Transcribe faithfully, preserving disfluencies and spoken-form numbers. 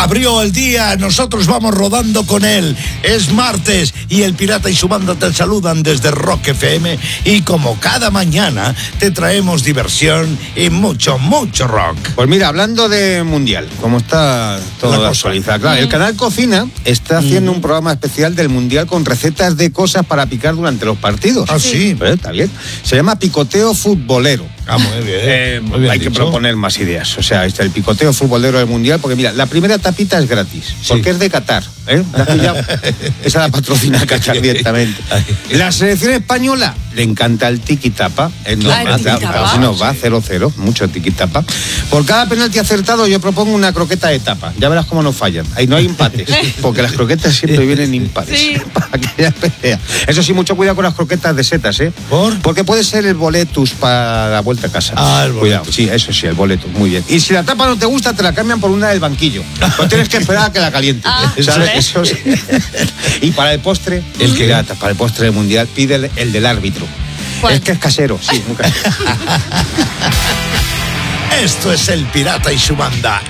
Abrió el día, nosotros vamos rodando con él. Es martes y el Pirata y su banda te saludan desde Rock F M y como cada mañana te traemos diversión y mucho, mucho rock. Pues mira, hablando de Mundial, como está todo actualizado, claro, el canal Cocina está haciendo mm. un programa especial del Mundial con recetas de cosas para picar durante los partidos. Ah, sí. Pues está bien. Se llama Picoteo Futbolero. Ah, muy bien. Eh, muy bien hay dicho. que proponer más ideas. O sea, este el picoteo futbolero del Mundial, porque mira, la primera tapita es gratis, sí. porque es de Qatar. ¿eh? ¿La has pillado? Esa la patrocina Qatar directamente. La selección española le encanta el tiki-tapa. Eh, no, Ay, va, tiki-tapa. claro, si nos va cero cero, mucho tiki-tapa. Por cada penalti acertado yo propongo una croqueta de tapa. Ya verás cómo nos fallan. Ahí no hay empates, porque las croquetas siempre vienen impares. Sí. Para que haya pelea. Eso sí, mucho cuidado con las croquetas de setas, ¿eh? ¿Por? Porque puede ser el boletus para la vuelta a casa. Ah, el boletus. Cuidado, sí, eso sí, el boletus, muy bien. Y si la tapa no te gusta, te la cambian por una del banquillo. No tienes que esperar a que la caliente. Ah, ¿sabes? ¿vale? Eso sí. Y para el postre, el que gata, para el postre del Mundial, pide el, el del árbitro. ¿Cuál? Es que es casero, sí, muy casero. Esto es el Pirata y su banda